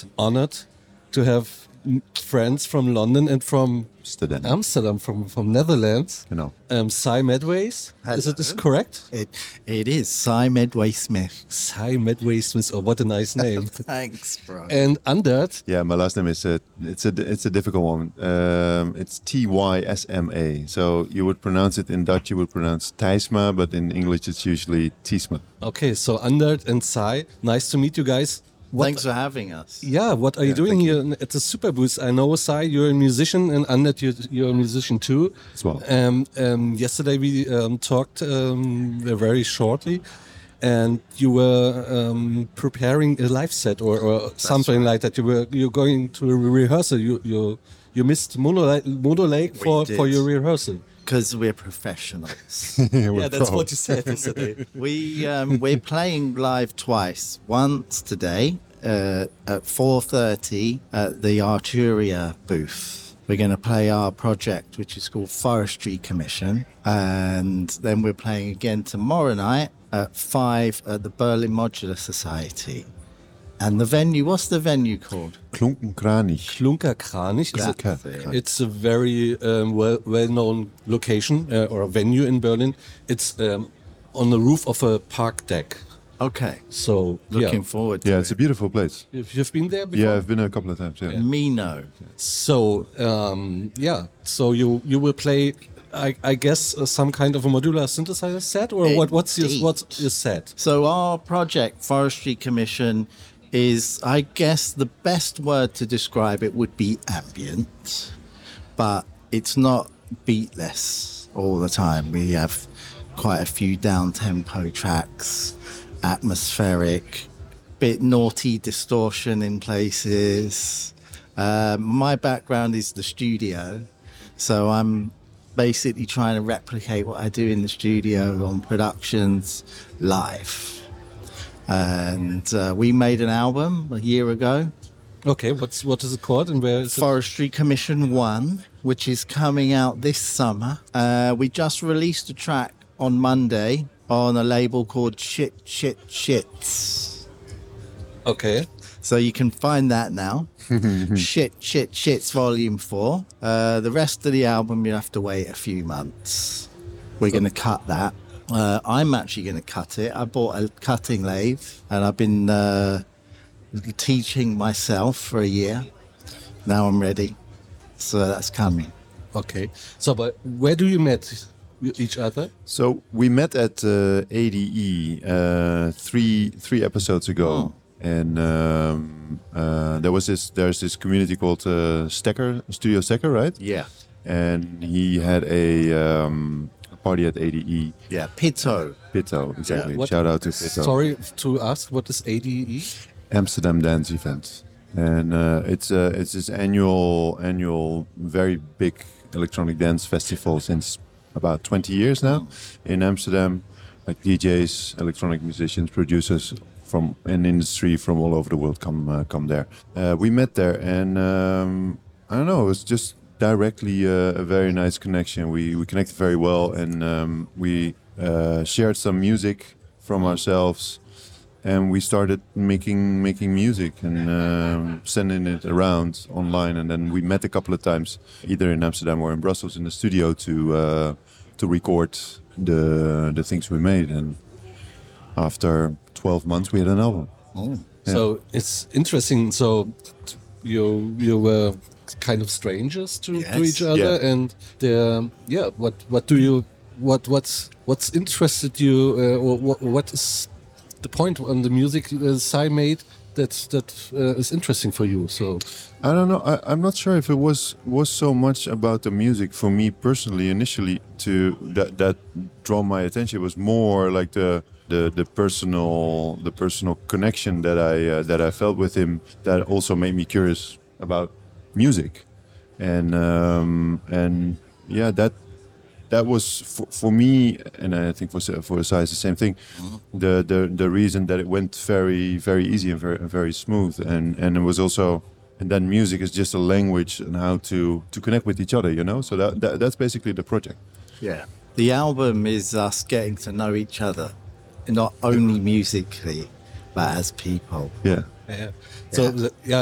honored to have friends from London and from Amsterdam, from Netherlands. You know. Cy Medways. Is it this correct? It is Cy Medway Smith. Cy Medway Smith. Oh, what a nice name. Thanks, bro. And Andert. Yeah, my last name is it's a difficult one. It's Tysma. So you would pronounce it in Dutch. You would pronounce Tysma, but in English it's usually Tysma. Okay, so Andert and Cy. Nice to meet you guys. Thanks for having us. Yeah, what are you doing here at the Super Booth? I know, Cy, you're a musician, and Andert, you're a musician too. As well. Yesterday we talked very shortly, and you were preparing a live set or something like that. You're going to a rehearsal. You missed Mono Lake for your rehearsal. Because we're professionals. Yeah, that's what you said yesterday. We're playing live twice. Once today at 4:30 at the Arturia booth. We're going to play our project, which is called Forestry Commission. And then we're playing again tomorrow night at 5 at the Berlin Modular Society. And the venue, what's the venue called? Klunkenkranich. Klunkerkranich. It's a very well-known location or a venue in Berlin. It's on the roof of a park deck. Okay. So looking forward to it. Yeah, it's a beautiful place. You've been there before? Yeah, I've been a couple of times. Yeah. Me no. So so you will play, I guess, some kind of a modular synthesizer set, or what's your set? So our project, Forestry Commission, is, I guess, the best word to describe it would be ambient, but it's not beatless all the time. We have quite a few down-tempo tracks, atmospheric, bit naughty distortion in places. My background is the studio, so I'm basically trying to replicate what I do in the studio on productions live. And we made an album a year ago. Okay, what is it called and where is it? Forestry Commission 1, which is coming out this summer. We just released a track on Monday on a label called Shits. Okay. So you can find that now. Shits Volume 4. The rest of the album, you'll have to wait a few months. We're going to cut that. I'm actually going to cut it. I bought a cutting lathe and I've been teaching myself for a year. Now I'm ready. So that's coming. Okay. So, but where do you meet each other? So we met at ADE three episodes ago. Oh. And there's this community called Studio Stecker, right? Yeah. And he had a party at ADE. Yeah, Pitto, exactly. Yeah. Shout out to Pitto. Sorry to ask, what is ADE? Amsterdam Dance Event. And it's this annual very big electronic dance festival since about 20 years now in Amsterdam. Like DJs, electronic musicians, producers from an industry from all over the world come there. We met there, and I don't know, it was just directly a very nice connection. We connected very well, and we shared some music from ourselves, and we started making music and sending it around online. And then we met a couple of times, either in Amsterdam or in Brussels, in the studio to record the things we made. And after 12 months, we had an album. Oh. Yeah. So it's interesting. So you were kind of strangers to each other, and what's interested you, or what is the point on the music Cy made that is interesting for you? So I don't know. I'm not sure if it was so much about the music for me personally. Initially, that drew my attention. It was more like the personal connection that I felt with him, that also made me curious about music, and yeah, that was for me, and I think for Cy it's the same thing. The reason that it went very, very easy and very, very smooth, and it was also, and then music is just a language and how to connect with each other, you know. So that's basically the project. Yeah. The album is us getting to know each other, not only musically, but as people. Yeah. So